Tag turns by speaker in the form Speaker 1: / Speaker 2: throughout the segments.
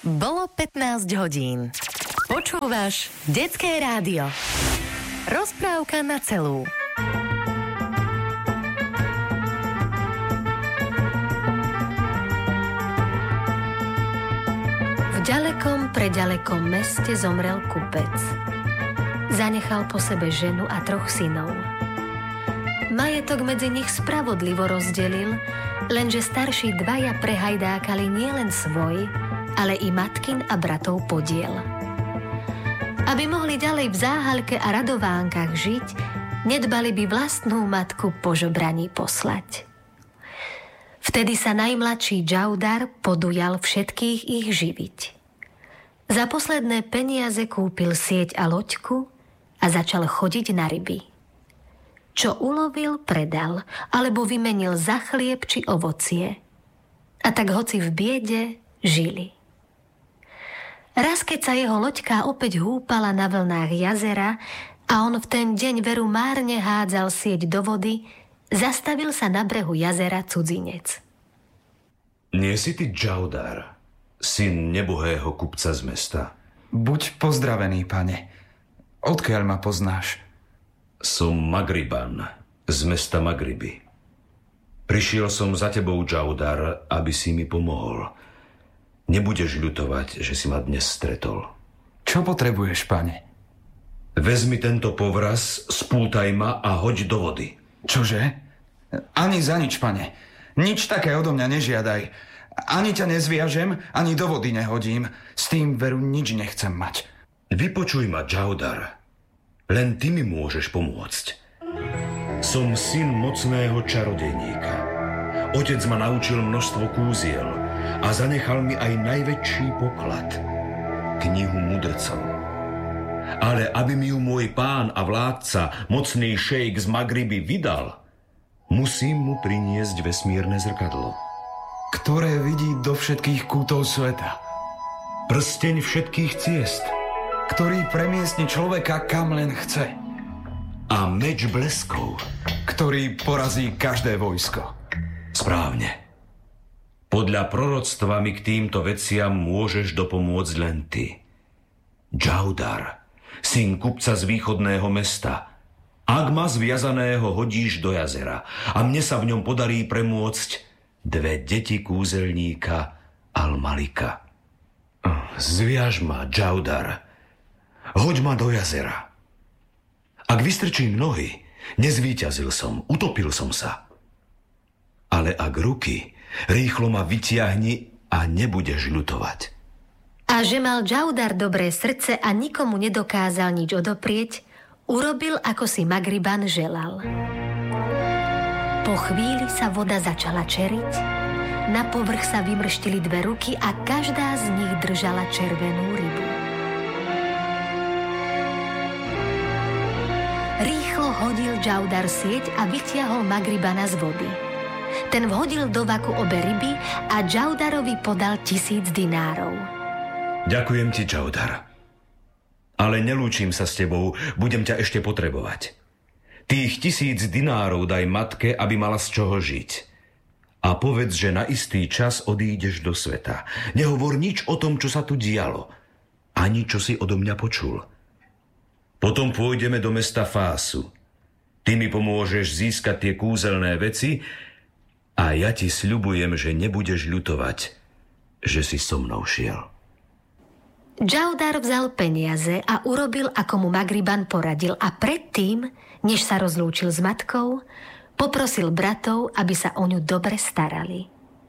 Speaker 1: Bolo 15 hodín. Počúvaš Detské rádio. Rozprávka na celú.
Speaker 2: V preďalekom meste zomrel kupec. Zanechal po sebe ženu a 3 synov. Majetok medzi nich spravodlivo rozdelil, lenže starší 2 prehajdákali nielen svoj, ale i matkin a bratov podiel. Aby mohli ďalej v záhaľke a radovánkach žiť, nedbali by vlastnú matku po žobraní poslať. Vtedy sa najmladší Džaudar podujal všetkých ich živiť. Za posledné peniaze kúpil sieť a loďku a začal chodiť na ryby. Čo ulovil, predal, alebo vymenil za chlieb či ovocie. A tak hoci v biede žili. Raz, keď sa jeho loďka opäť húpala na vlnách jazera a on v ten deň veru márne hádzal sieť do vody, zastavil sa na brehu jazera cudzinec.
Speaker 3: Nie si ty Džaudar, syn nebohého kupca z mesta?
Speaker 4: Buď pozdravený, pane. Odkiaľ ma poznáš?
Speaker 3: Som Magriban, z mesta Magriby. Prišiel som za tebou, Džaudar, aby si mi pomohol. Nebudeš ľutovať, že si ma dnes stretol.
Speaker 4: Čo potrebuješ, pane?
Speaker 3: Vezmi tento povraz, spútaj ma a hoď do vody.
Speaker 4: Čože? Ani za nič, pane. Nič také odo mňa nežiadaj. Ani ťa nezviažem, ani do vody nehodím. S tým veru nič nechcem mať.
Speaker 3: Vypočuj ma, Džaudar. Len ty mi môžeš pomôcť. Som syn mocného čarodejníka. Otec ma naučil množstvo kúziel a zanechal mi aj najväčší poklad. Knihu mudrcov. Ale aby mi ju môj pán a vládca, mocný šejk z Magriby, vydal, musím mu priniesť vesmírne zrkadlo.
Speaker 4: Ktoré vidí do všetkých kútov sveta.
Speaker 3: Prsteň všetkých ciest.
Speaker 4: Ktorý premiestni človeka kam len chce.
Speaker 3: A meč bleskov.
Speaker 4: Ktorý porazí každé vojsko.
Speaker 3: Správne. Podľa proroctva mi k týmto veciam môžeš dopomôcť len ty. Džaudar, syn kupca z východného mesta. Ak ma zviazaného hodíš do jazera a mne sa v ňom podarí premôcť 2 deti kúzelníka Al-Malika. Zviaž ma, Džaudar. Hoď ma do jazera. Ak vystrčím nohy, nezvíťazil som, utopil som sa. Ale ak ruky, rýchlo ma vytiahni a nebudeš ľutovať.
Speaker 2: A že mal Džaudar dobré srdce a nikomu nedokázal nič odoprieť, urobil, ako si Magriban želal. Po chvíli sa voda začala čeriť, na povrch sa vymrštili 2 ruky a každá z nich držala červenú rybu. Rýchlo hodil Džaudar sieť a vytiahol Magribana z vody. Ten vhodil do vaku obe ryby a Džaudarovi podal 1000 dinárov.
Speaker 3: Ďakujem ti, Džaudar. Ale nelúčim sa s tebou, budem ťa ešte potrebovať. Tých 1000 dinárov daj matke, aby mala z čoho žiť. A povedz, že na istý čas odídeš do sveta. Nehovor nič o tom, čo sa tu dialo. Ani čo si odo mňa počul. Potom pôjdeme do mesta Fásu. Ty mi pomôžeš získať tie kúzelné veci a ja ti sľubujem, že nebudeš ľutovať, že si so mnou šiel.
Speaker 2: Džaudar vzal peniaze a urobil, ako mu Magriban poradil, a predtým, než sa rozlúčil s matkou, poprosil bratov, aby sa o ňu dobre starali.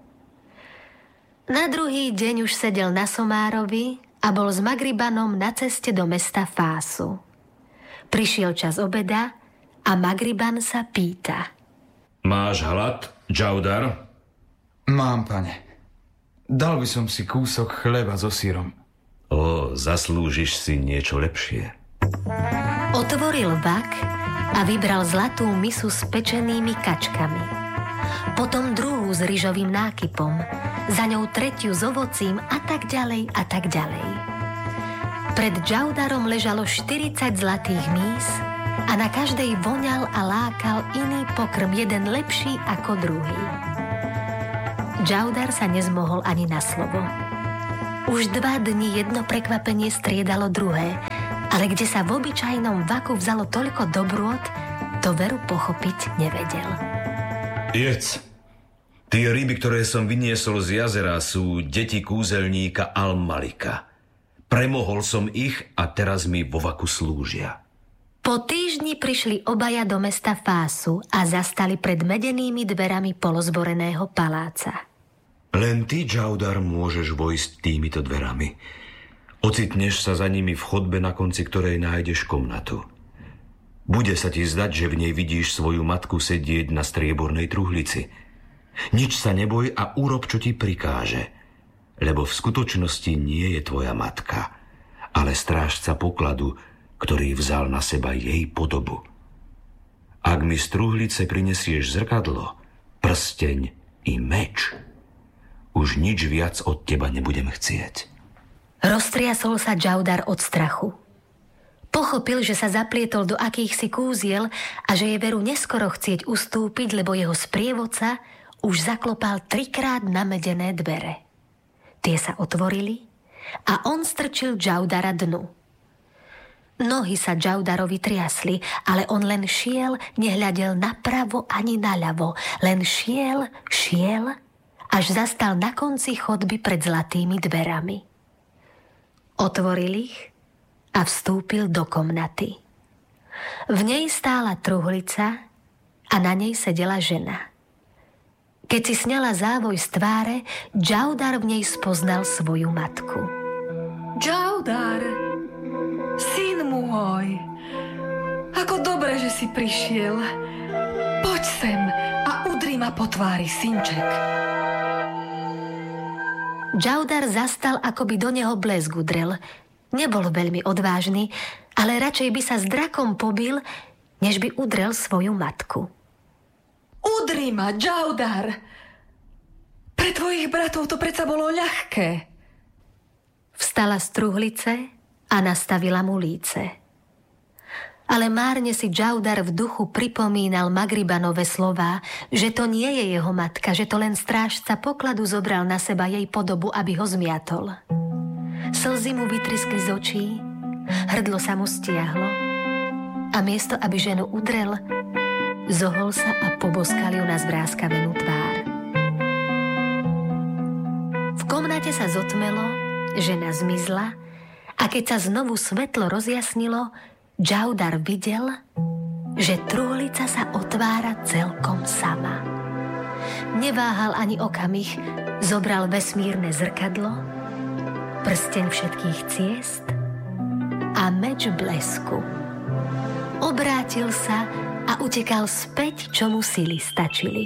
Speaker 2: Na druhý deň už sedel na somárovi a bol s Magribanom na ceste do mesta Fásu. Prišiel čas obeda a Magriban sa pýta.
Speaker 3: Máš hlad, Džaudar?
Speaker 4: Mám, pane. Dal by som si kúsok chleba so syrom.
Speaker 3: Zaslúžiš si niečo lepšie.
Speaker 2: Otvoril vak a vybral zlatú misu s pečenými kačkami. Potom druhú s ryžovým nákypom, za ňou 3 s ovocím a tak ďalej a tak ďalej. Pred Džaudarom ležalo 40 zlatých mís a na každej voňal a lákal iný pokrm, jeden lepší ako druhý. Džaudar sa nezmohol ani na slovo. Už 2 dni jedno prekvapenie striedalo druhé, ale kde sa v obyčajnom vaku vzalo toľko dobrôt, to Veru pochopiť nevedel.
Speaker 3: Jedz. Tie ryby, ktoré som vyniesol z jazera, sú deti kúzelníka Al-Malika. Premohol som ich a teraz mi vo vaku slúžia.
Speaker 2: Po týždni prišli obaja do mesta Fásu a zastali pred medenými dverami polozboreného paláca.
Speaker 3: Len ty, Džaudar, môžeš vojsť týmito dverami. Ocitneš sa za nimi v chodbe, na konci ktorej nájdeš komnatu. Bude sa ti zdať, že v nej vidíš svoju matku sedieť na striebornej truhlici. Nič sa neboj a urob, čo ti prikáže, lebo v skutočnosti nie je tvoja matka, ale strážca pokladu, ktorý vzal na seba jej podobu. Ak mi z truhlice prinesieš zrkadlo, prsteň i meč, už nič viac od teba nebudem chcieť.
Speaker 2: Roztriasol sa Džaudar od strachu. Pochopil, že sa zaplietol do akýchsi kúziel a že je Veru neskoro chcieť ustúpiť, lebo jeho sprievodca už zaklopal 3-krát na medené dvere. Tie sa otvorili a on strčil Džaudara dnu. Nohy sa Džaudarovi triasli, ale on len šiel, nehľadel napravo ani naľavo. Len šiel, až zastal na konci chodby pred zlatými dverami. Otvoril ich a vstúpil do komnaty. V nej stála truhlica a na nej sedela žena. Keď si sňala závoj z tváre, Džaudar v nej spoznal svoju matku.
Speaker 5: Džaudar, syn môj, ako dobre, že si prišiel. Poď sem a udri ma po tvári, synček.
Speaker 2: Džaudar zastal, ako by do neho blesk udrel. Nebol veľmi odvážny, ale radšej by sa s drakom pobil, než by udrel svoju matku.
Speaker 5: Udri ma, Džaudar! Pre tvojich bratov to predsa bolo ľahké.
Speaker 2: Vstala z truhlice a nastavila mu líce. Ale márne si Džaudar v duchu pripomínal Magribanove slová, že to nie je jeho matka, že to len strážca pokladu zobral na seba jej podobu, aby ho zmiatol. Slzy mu vytriskli z očí, hrdlo sa mu stiahlo a miesto, aby ženu udrel, zohol sa a poboskal ju na zvráskavenú tvár. V komnate sa zotmelo, žena zmizla a keď sa znovu svetlo rozjasnilo, Džaudar videl, že truhlica sa otvára celkom sama. Neváhal ani okamih, zobral vesmírne zrkadlo, prsteň všetkých ciest a meč blesku. Obrátil sa a utekal späť, čo mu sily stačili.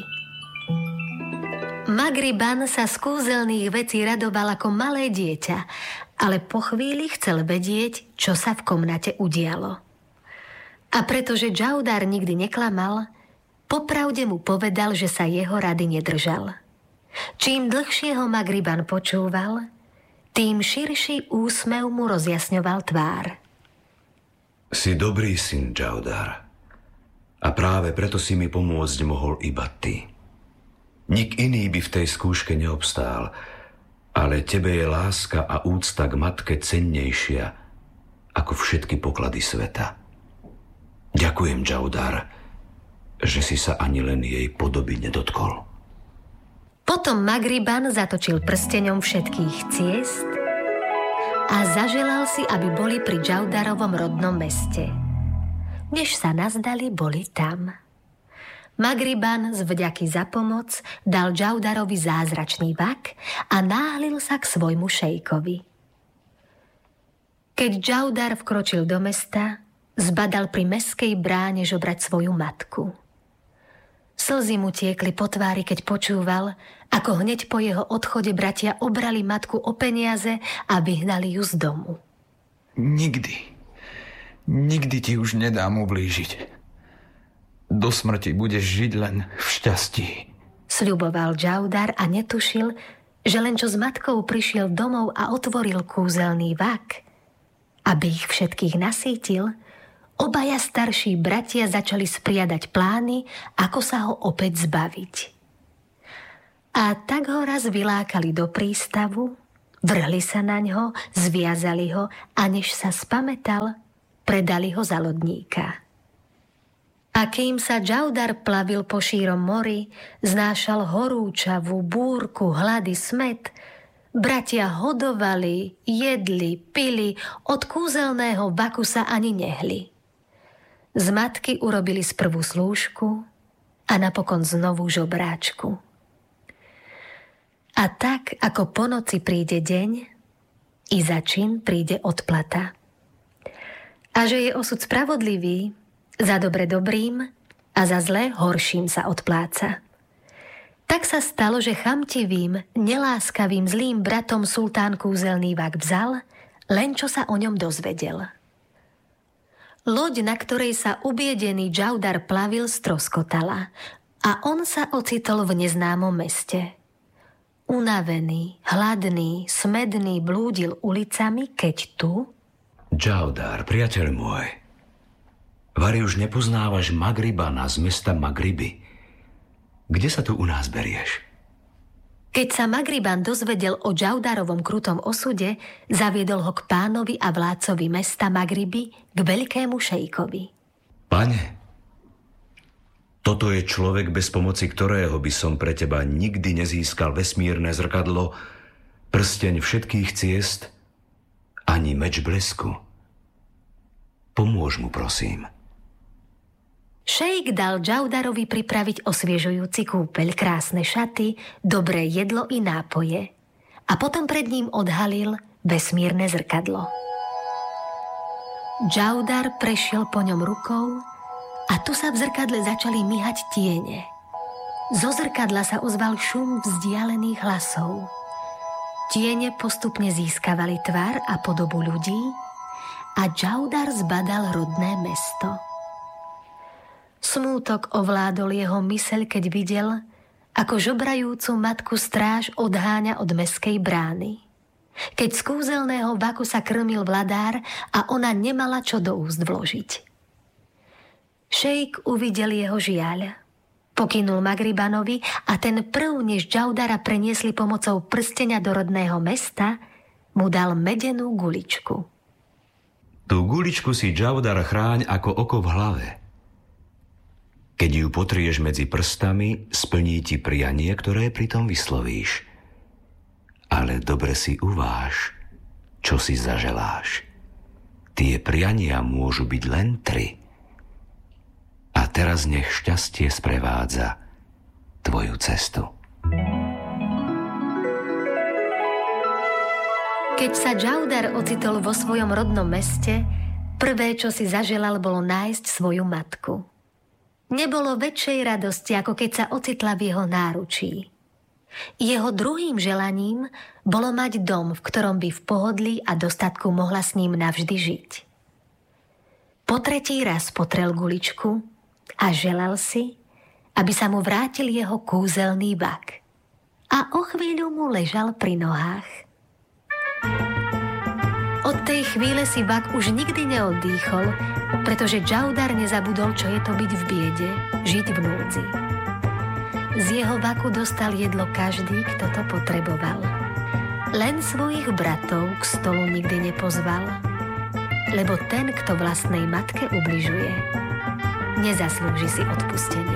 Speaker 2: Magriban sa z kúzelných vecí radoval ako malé dieťa, ale po chvíli chcel vedieť, čo sa v komnate udialo. A pretože Džaudar nikdy neklamal, popravde mu povedal, že sa jeho rady nedržal. Čím dlhšie ho Magriban počúval, tým širší úsmev mu rozjasňoval tvár.
Speaker 3: Si dobrý syn, Džaudar. A práve preto si mi pomôcť mohol iba ty. Nik iný by v tej skúške neobstál, ale tebe je láska a úcta k matke cennejšia ako všetky poklady sveta. Ďakujem, Džaudar, že si sa ani len jej podoby nedotkol.
Speaker 2: Potom Magriban zatočil prsteňom všetkých ciest a zaželal si, aby boli pri Džaudarovom rodnom meste. Než sa nazdali, boli tam. Magriban z vďaky za pomoc dal Džaudarovi zázračný vak a náhlil sa k svojmu šejkovi. Keď Džaudar vkročil do mesta, zbadal pri mestskej bráne žobrať svoju matku. Slzy mu tiekli po tvári, keď počúval, ako hneď po jeho odchode bratia obrali matku o peniaze a vyhnali ju z domu.
Speaker 4: Nikdy ti už nedám ublížiť. Do smrti budeš žiť len v šťastí.
Speaker 2: Sľuboval Džaudar a netušil, že len čo s matkou prišiel domov a otvoril kúzelný vak, aby ich všetkých nasýtil, obaja starší bratia začali spriadať plány, ako sa ho opäť zbaviť. A tak ho raz vylákali do prístavu, Vrhli sa na ňo, zviazali ho a než sa spamätal, predali ho za lodníka. A kým sa Džaudar plavil po šírom mori, znášal horúčavú búrku, hlady, smäd, bratia hodovali, jedli, pili, od kúzelného vaku sa ani nehli. Z matky urobili sprvu slúžku a napokon znovu žobráčku. A tak, ako po noci príde deň, i za čin príde odplata. A že je osud spravodlivý, za dobre dobrým a za zlé horším sa odpláca. Tak sa stalo, že chamtivým, neláskavým, zlým bratom sultán kúzelný vak vzal, len čo sa o ňom dozvedel. Loď, na ktorej sa ubiedený Džaudar plavil, stroskotala a on sa ocitol v neznámom meste. Unavený, hladný, smedný blúdil ulicami, keď tu...
Speaker 3: Džaudar, priateľ môj, vari už nepoznávaš Magribana z mesta Magriby. Kde sa tu u nás berieš?
Speaker 2: Keď sa Magriban dozvedel o Džaudarovom krutom osude, zaviedol ho k pánovi a vládcovi mesta Magriby, k veľkému šejkovi.
Speaker 3: Pane, toto je človek, bez pomoci ktorého by som pre teba nikdy nezískal vesmírne zrkadlo, prsteň všetkých ciest, ani meč blesku. Pomôž mu, prosím.
Speaker 2: Šejk dal Džaudarovi pripraviť osviežujúci kúpeľ, krásne šaty, dobré jedlo i nápoje. A potom pred ním odhalil vesmírne zrkadlo. Džaudar prešiel po ňom rukou a tu sa v zrkadle začali myhať tiene. Zo zrkadla sa ozval šum vzdialených hlasov. Tiene postupne získavali tvár a podobu ľudí a Džaudar zbadal rodné mesto. Smútok ovládol jeho myseľ, keď videl, ako žobrajúcu matku stráž odháňa od mestskej brány. Keď z kúzelného vaku sa krmil vladár a ona nemala čo do úst vložiť. Šejk uvidel jeho žiaľ. Pokynul Magribanovi a ten prv, než Džaudara preniesli pomocou prsteňa do rodného mesta, mu dal medenú guličku.
Speaker 3: Tú guličku si, Džaudar, chráň ako oko v hlave. Keď ju potrieš medzi prstami, splní ti prianie, ktoré pritom vyslovíš. Ale dobre si uváž, čo si zaželáš. Tie priania môžu byť len 3. A teraz nech šťastie sprevádza tvoju cestu.
Speaker 2: Keď sa Džaudar ocitol vo svojom rodnom meste, prvé, čo si zaželal, bolo nájsť svoju matku. Nebolo väčšej radosti, ako keď sa ocitla v jeho náručí. Jeho druhým želaním bolo mať dom, v ktorom by v pohodlí a dostatku mohla s ním navždy žiť. Po tretí raz potrel guličku a želal si, aby sa mu vrátil jeho kúzelný vak. A o chvíľu mu ležal pri nohách. Od tej chvíle si vak už nikdy neoddýchol, pretože Džaudar nezabudol, čo je to byť v biede, žiť v núdzi. Z jeho vaku dostal jedlo každý, kto to potreboval. Len svojich bratov k stolu nikdy nepozval, lebo ten, kto vlastnej matke ubližuje, nezaslúži si odpustenie.